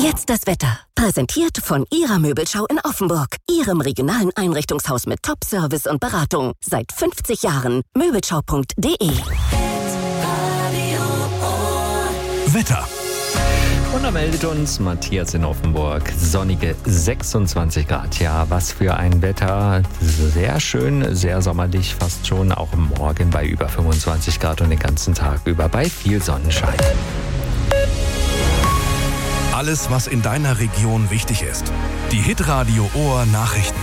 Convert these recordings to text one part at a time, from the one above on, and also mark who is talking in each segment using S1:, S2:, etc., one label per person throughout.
S1: Jetzt das Wetter. Präsentiert von Ihrer Möbelschau in Offenburg. Ihrem regionalen Einrichtungshaus mit Top-Service und Beratung. Seit 50 Jahren. Möbelschau.de.
S2: Wetter.
S3: Und da meldet uns Matthias in Offenburg. Sonnige 26 Grad. Ja, was für ein Wetter. Sehr schön, sehr sommerlich, fast schon. Auch morgen bei über 25 Grad und den ganzen Tag über bei viel Sonnenschein.
S2: Alles, was in deiner Region wichtig ist. Die Hitradio Ohr Nachrichten.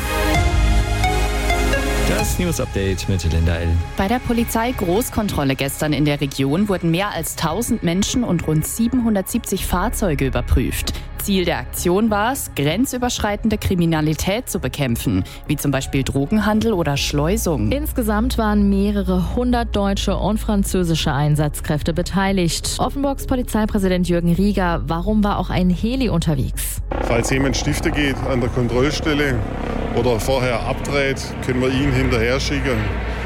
S3: Das News-Update mit Linda L.
S4: Bei der Polizei-Großkontrolle gestern in der Region wurden mehr als 1000 Menschen und rund 770 Fahrzeuge überprüft. Ziel der Aktion war es, grenzüberschreitende Kriminalität zu bekämpfen, wie zum Beispiel Drogenhandel oder Schleusung.
S5: Insgesamt waren mehrere hundert deutsche und französische Einsatzkräfte beteiligt. Offenburgs Polizeipräsident Jürgen Rieger, warum war auch ein Heli unterwegs?
S6: Falls jemand Stifte geht an der Kontrollstelle oder vorher abdreht, können wir ihn hinterher schicken.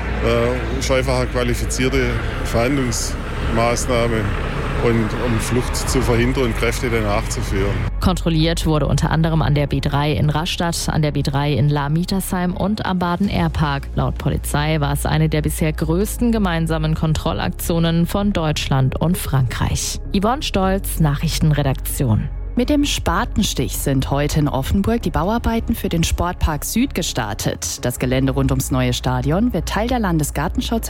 S6: Ist einfach eine qualifizierte Verhandlungsmaßnahme, und um Flucht zu verhindern und Kräfte danach zu führen.
S5: Kontrolliert wurde unter anderem an der B3 in Rastatt, an der B3 in Lahr-Mietersheim und am Baden-Air-Park. Laut Polizei war es eine der bisher größten gemeinsamen Kontrollaktionen von Deutschland und Frankreich. Yvonne Stolz, Nachrichtenredaktion.
S4: Mit dem Spatenstich sind heute in Offenburg die Bauarbeiten für den Sportpark Süd gestartet. Das Gelände rund ums neue Stadion wird Teil der Landesgartenschau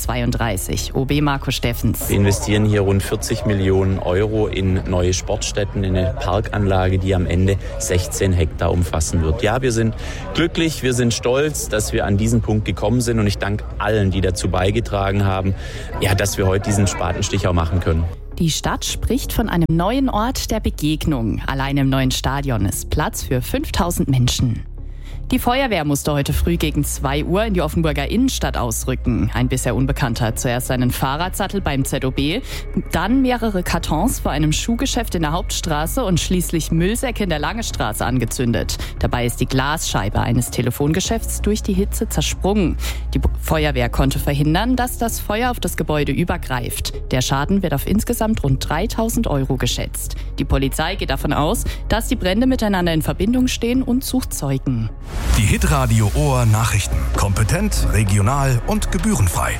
S4: 2032. OB Marco Steffens.
S7: Wir investieren hier rund 40 Millionen Euro in neue Sportstätten, in eine Parkanlage, die am Ende 16 Hektar umfassen wird. Ja, wir sind glücklich, wir sind stolz, dass wir an diesen Punkt gekommen sind und ich danke allen, die dazu beigetragen haben, ja, dass wir heute diesen Spatenstich auch machen können.
S4: Die Stadt spricht von einem neuen Ort der Begegnung. Allein im neuen Stadion ist Platz für 5000 Menschen. Die Feuerwehr musste heute früh gegen 2 Uhr in die Offenburger Innenstadt ausrücken. Ein bisher Unbekannter hat zuerst einen Fahrradsattel beim ZOB, dann mehrere Kartons vor einem Schuhgeschäft in der Hauptstraße und schließlich Müllsäcke in der Langestraße angezündet. Dabei ist die Glasscheibe eines Telefongeschäfts durch die Hitze zersprungen. Die Feuerwehr konnte verhindern, dass das Feuer auf das Gebäude übergreift. Der Schaden wird auf insgesamt rund 3.000 Euro geschätzt. Die Polizei geht davon aus, dass die Brände miteinander in Verbindung stehen und sucht Zeugen.
S2: Die Hitradio Ohr Nachrichten. Kompetent, regional und gebührenfrei.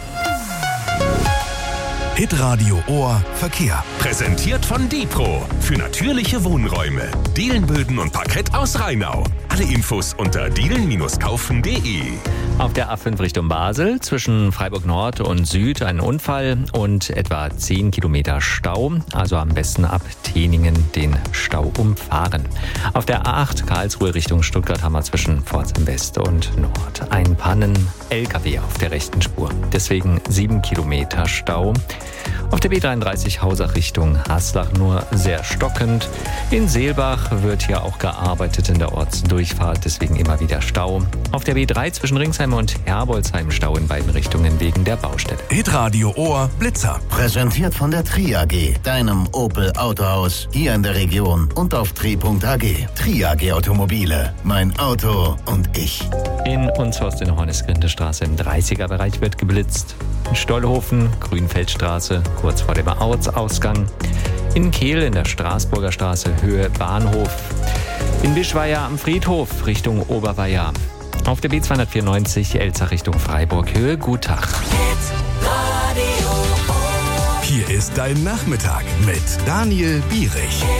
S2: Hitradio Ohr Verkehr.
S8: Präsentiert von Dipro für natürliche Wohnräume. Dielenböden und Parkett aus Rheinau. Alle Infos unter dielen-kaufen.de.
S3: Auf der A5 Richtung Basel zwischen Freiburg Nord und Süd ein Unfall und etwa 10 Kilometer Stau. Also am besten ab Teningen den Stau umfahren. Auf der A8 Karlsruhe Richtung Stuttgart haben wir zwischen Pforzheim West und Nord ein Pannen-LKW auf der rechten Spur. Deswegen 7 Kilometer Stau. Auf der B33 Hausach Richtung Haslach nur sehr stockend. In Seelbach wird hier auch gearbeitet in der Ortsdurchfahrt, deswegen immer wieder Stau. Auf der B3 zwischen Ringsheim und Herbolzheim Stau in beiden Richtungen wegen der Baustelle.
S2: Hitradio Ohr Blitzer.
S9: Präsentiert von der Tri-AG, deinem Opel Autohaus hier in der Region und auf tri.ag. Tri-AG Automobile, mein Auto und ich.
S3: In Unshorst in Hornisgrinde-Straße im 30er-Bereich wird geblitzt. In Stollhofen, Grünfeldstraße, kurz vor dem Ortsausgang. In Kehl in der Straßburger Straße, Höhe Bahnhof. In Bischweier am Friedhof, Richtung Oberweier. Auf der B294 Elzach Richtung Freiburg, Höhe Gutach.
S2: Hier ist dein Nachmittag mit Daniel Bierich.